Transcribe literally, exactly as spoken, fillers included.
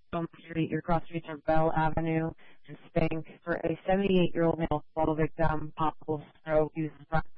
Elm Street, your cross streets are Bell Avenue and Spank. For a seventy-eight-year-old male fall victim, possible stroke, he was